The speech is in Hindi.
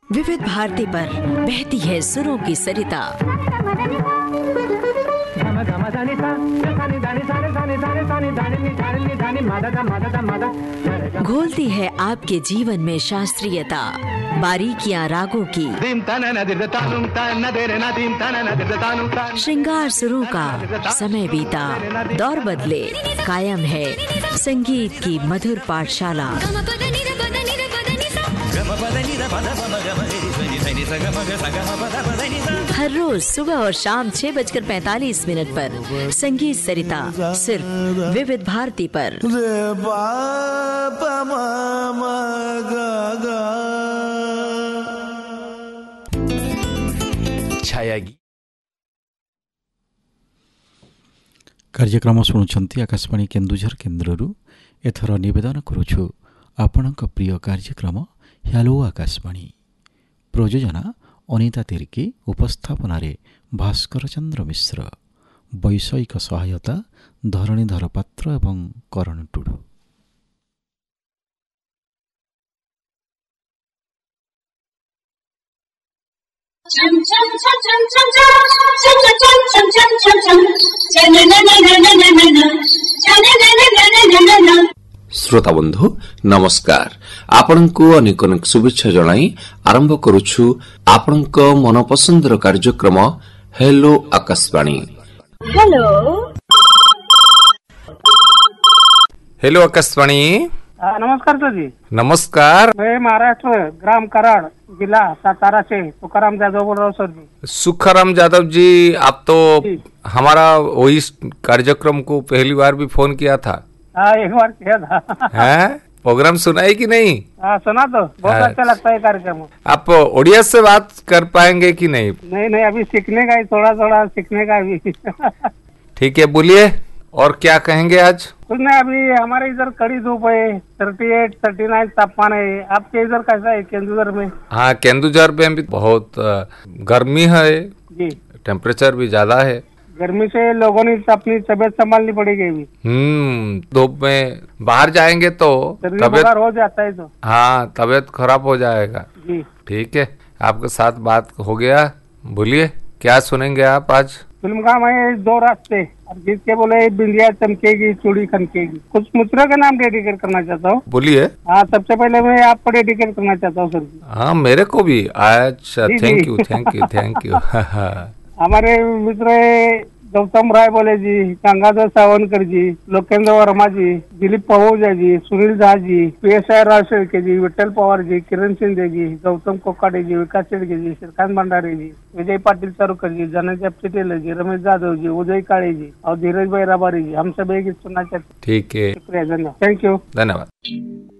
विविध भारती पर बहती है सुरों की सरिता। घोलती है आपके जीवन में शास्त्रीयता, बारीकियां रागों की, श्रृंगार सुरों का। समय बीता, दौर बदले, कायम है संगीत की मधुर पाठशाला। हर रोज सुबह और शाम 6:45 पर संगीत सरिता सिर्फ विविध भारती पर। छायागी कार्यक्रम शुणुंट आकाशवाणी केन्दुझर केन्द्रु। एथर निवेदन करुछु आपणक प्रिय कार्यक्रम हेलो आकाशवाणी। प्रयोजना अनिता तिर्की, उपस्थापन भास्कर चंद्र मिश्र, वैषयिक सहायता धरणीधर पात्र एवं करण टुडू। श्रोता बंधु नमस्कार। आपनकु अनेक अनेक शुभेच्छा जणाई आरंभ करुछु आपनक मनपसंदर कार्यक्रम हेलो आकाशवाणी। हेलो आकाशवाणी। नमस्कार सर जी। नमस्कार। मैं महाराष्ट्र ग्राम कराड़ जिला सातारा से सुखाराम यादव बोल रहा हूँ सर जी। सुखाराम यादव जी, आप तो हमारा वही कार्यक्रम को पहली बार भी फोन किया था। हाँ, एक बार किया था। है प्रोग्राम सुना है कि नहीं? हाँ, सुना तो बहुत अच्छा लगता है कार्यक्रम। आप ओडिया से बात कर पाएंगे कि नहीं? नहीं, अभी सीखने का ही, थोड़ा थोड़ा सीखने का भी। ठीक है, बोलिए और क्या कहेंगे आज? कुछ नहीं, अभी हमारे इधर कड़ी धूप है, 38, 39 तापमान है। आपके इधर कैसा है केंदुझर में? हाँ, केंदुझर में भी बहुत गर्मी है जी, टेम्परेचर भी ज्यादा है। गर्मी से लोगों ने अपनी तबीयत संभालनी पड़ेगी अभी। धूप में बाहर जाएंगे तो तबीयत हो जाता है तो। हाँ, तबीयत खराब हो जाएगा जी। ठीक है, आपके साथ बात हो गया। बोलिए क्या सुनेंगे आप आज? फिल्म का मैं दो रास्ते, जीत के बोले बिंदिया चमकेगी चूड़ी खनकेगी। कुछ मित्रों के नाम डेडिकेट करना चाहता हूँ। बोलिए। हाँ, सबसे पहले मैं आपको डेडिकेट करना चाहता हूँ सर। हाँ, मेरे को भी आज। Thank you. हमारे मित्र गौतम राय बोले जी, गंगाधर सावनकर जी, लोकेंद्र वर्मा जी, दिलीप पहुजा जी, सुनील झा जी, PSI राव शेळके जी, विठ्ठल पवार जी, किरण शिंदे जी, गौतम कोकाटे जी, विकास शेळके जी, श्रीकांत भंडारे जी, विजय पाटिल चारूकर जी, धनंजय चिटेलर जी, रमेश जाधव जी, उदय काळे जी और धीरज भाई रबारी जी। हम सब एक सुनना चाहते। ठीक है, शुक्रिया, धन्यवाद। थैंक यू, धन्यवाद।